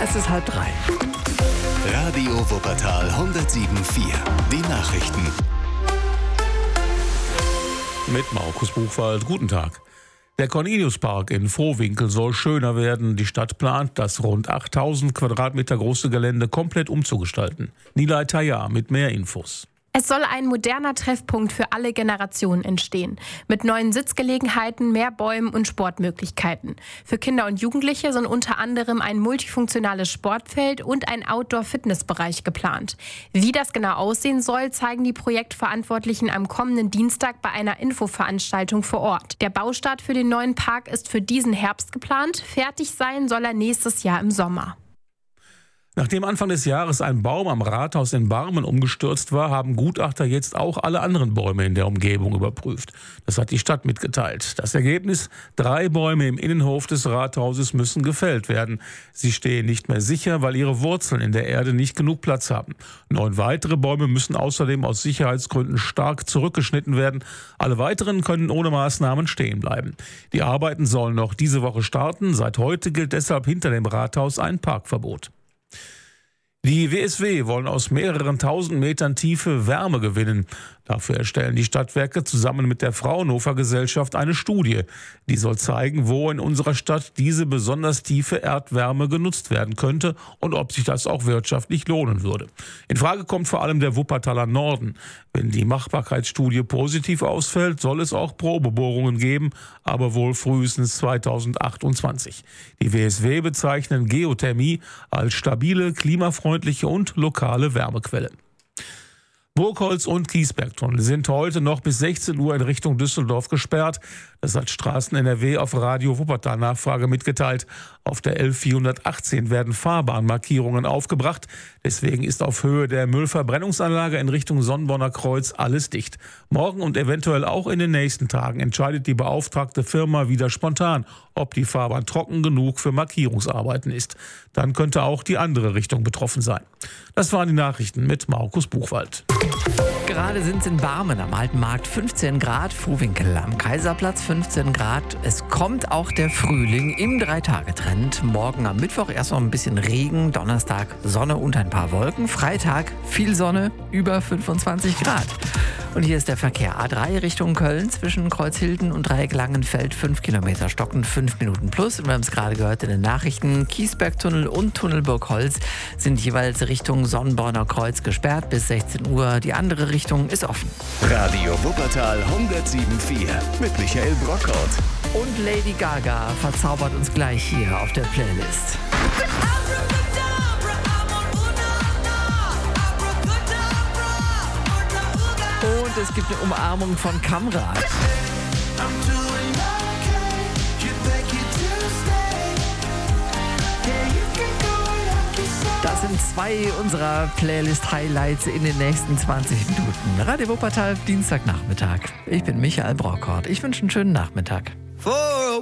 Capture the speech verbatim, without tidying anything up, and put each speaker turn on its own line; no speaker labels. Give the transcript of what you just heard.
Es ist halb drei.
Radio Wuppertal hundertsieben Komma vier. Die Nachrichten.
Mit Markus Buchwald. Guten Tag. Der Corneliuspark in Vohwinkel soll schöner werden. Die Stadt plant, das rund achttausend Quadratmeter große Gelände komplett umzugestalten. Nilay Tayar mit mehr Infos.
Es soll ein moderner Treffpunkt für alle Generationen entstehen. Mit neuen Sitzgelegenheiten, mehr Bäumen und Sportmöglichkeiten. Für Kinder und Jugendliche sind unter anderem ein multifunktionales Sportfeld und ein Outdoor-Fitnessbereich geplant. Wie das genau aussehen soll, zeigen die Projektverantwortlichen am kommenden Dienstag bei einer Infoveranstaltung vor Ort. Der Baustart für den neuen Park ist für diesen Herbst geplant. Fertig sein soll er nächstes Jahr im Sommer.
Nachdem Anfang des Jahres ein Baum am Rathaus in Barmen umgestürzt war, haben Gutachter jetzt auch alle anderen Bäume in der Umgebung überprüft. Das hat die Stadt mitgeteilt. Das Ergebnis: drei Bäume im Innenhof des Rathauses müssen gefällt werden. Sie stehen nicht mehr sicher, weil ihre Wurzeln in der Erde nicht genug Platz haben. Neun weitere Bäume müssen außerdem aus Sicherheitsgründen stark zurückgeschnitten werden. Alle weiteren können ohne Maßnahmen stehen bleiben. Die Arbeiten sollen noch diese Woche starten. Seit heute gilt deshalb hinter dem Rathaus ein Parkverbot. Die W S W wollen aus mehreren tausend Metern Tiefe Wärme gewinnen. Dafür erstellen die Stadtwerke zusammen mit der Fraunhofer Gesellschaft eine Studie. Die soll zeigen, wo in unserer Stadt diese besonders tiefe Erdwärme genutzt werden könnte und ob sich das auch wirtschaftlich lohnen würde. In Frage kommt vor allem der Wuppertaler Norden. Wenn die Machbarkeitsstudie positiv ausfällt, soll es auch Probebohrungen geben, aber wohl frühestens zweitausendachtundzwanzig. Die W S W bezeichnen Geothermie als stabile, klimafreundliche und lokale Wärmequelle. Burgholz und Kiesbergtunnel sind heute noch bis sechzehn Uhr in Richtung Düsseldorf gesperrt. Das hat Straßen N R W auf Radio Wuppertal Nachfrage mitgeteilt. Auf der L vierhundertachtzehn werden Fahrbahnmarkierungen aufgebracht. Deswegen ist auf Höhe der Müllverbrennungsanlage in Richtung Sonnborner Kreuz alles dicht. Morgen und eventuell auch in den nächsten Tagen entscheidet die beauftragte Firma wieder spontan, ob die Fahrbahn trocken genug für Markierungsarbeiten ist. Dann könnte auch die andere Richtung betroffen sein. Das waren die Nachrichten mit Markus Buchwald.
Gerade sind es in Barmen am Alten Markt fünfzehn Grad, Vohwinkel am Kaiserplatz fünfzehn Grad. Es kommt auch der Frühling im Drei-Tage-Trend. Morgen am Mittwoch erst noch ein bisschen Regen, Donnerstag Sonne und ein paar Wolken. Freitag viel Sonne, über fünfundzwanzig Grad. Und hier ist der Verkehr. A drei Richtung Köln zwischen Kreuzhilden und Dreieck Langenfeld. fünf Kilometer stocken, fünf Minuten plus. Und wir haben es gerade gehört in den Nachrichten. Kiesbergtunnel und Tunnel Burgholz sind jeweils Richtung Sonnborner Kreuz gesperrt bis sechzehn Uhr. Die andere Richtung ist offen.
Radio Wuppertal hundertsieben Komma vier mit Michael Brockhaut.
Und Lady Gaga verzaubert uns gleich hier auf der Playlist. Und es gibt eine Umarmung von Kamrat. Das sind zwei unserer Playlist-Highlights in den nächsten zwanzig Minuten. Radio Wuppertal, Dienstagnachmittag. Ich bin Michael Brockhaut. Ich wünsche einen schönen Nachmittag.